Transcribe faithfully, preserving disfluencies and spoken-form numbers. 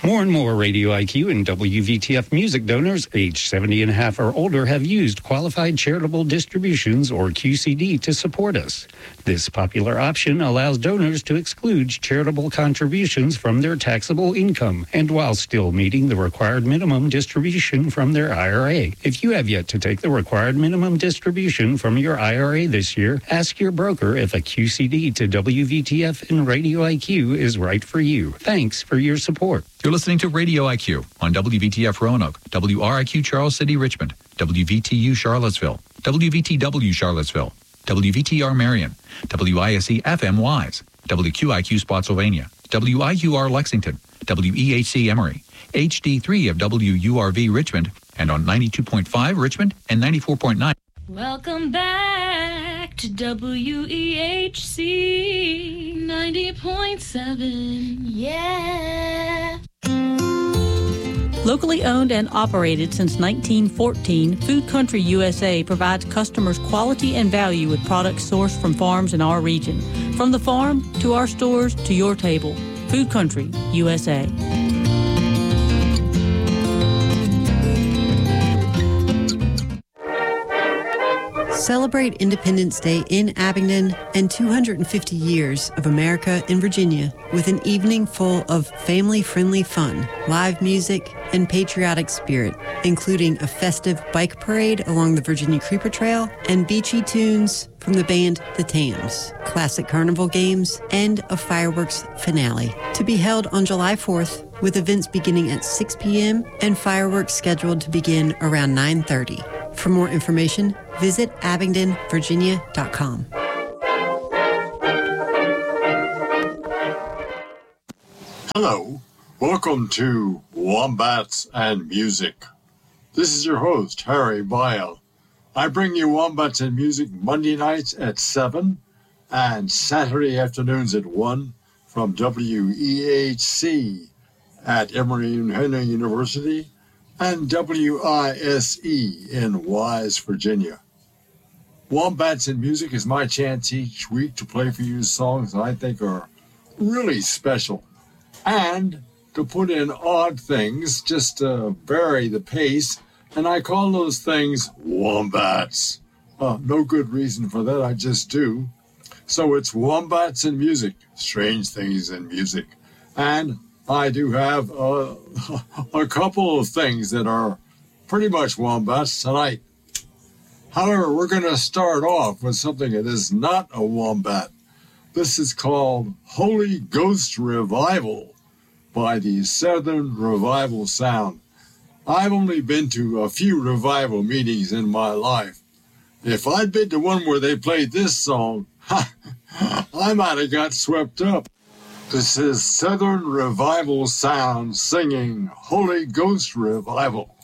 More and more Radio I Q and W V T F music donors age seventy and a half or older have used Qualified Charitable Distributions, or Q C D, to support us. This popular option allows donors to exclude charitable contributions from their taxable income, and while still meeting the required minimum distribution from their I R A. If you have yet to take the required minimum distribution from your I R A this year, ask your broker if a Q C D to W V T F and Radio I Q is right for you. Thanks for your support. You're listening to Radio I Q on W V T F Roanoke, W R I Q Charles City, Richmond, W V T U Charlottesville, W V T W Charlottesville, W V T R Marion, W I S E F M Wise, W Q I Q Spotsylvania, W I U R Lexington, W E H C Emory, H D three of W U R V Richmond, and on ninety-two point five Richmond and ninety-four point nine. Welcome back to W E H C ninety point seven. Yeah. Locally owned and operated since nineteen fourteen, Food Country U S A provides customers quality and value with products sourced from farms in our region. From the farm to our stores to your table. Food Country U S A. Celebrate Independence Day in Abingdon and two hundred fifty years of America in Virginia with an evening full of family-friendly fun, live music, and patriotic spirit, including a festive bike parade along the Virginia Creeper Trail and beachy tunes from the band The Tams, classic carnival games, and a fireworks finale to be held on July fourth with events beginning at six p.m. and fireworks scheduled to begin around nine thirty. For more information, visit abingdon virginia dot com. Hello, welcome to Wombats and Music. This is your host, Harry Bile. I bring you Wombats and Music Monday nights at seven and Saturday afternoons at one from W E H C at Emory Henry University and W I S E in Wise, Virginia. Wombats and Music is my chance each week to play for you songs that I think are really special and to put in odd things just to vary the pace, and I call those things Wombats. Uh, no good reason for that, I just do. So it's Wombats and Music, strange things in music. And I do have uh, a couple of things that are pretty much wombats tonight. However, we're going to start off with something that is not a wombat. This is called Holy Ghost Revival by the Southern Revival Sound. I've only been to a few revival meetings in my life. If I'd been to one where they played this song, I might have got swept up. This is Southern Revival Sound singing Holy Ghost Revival.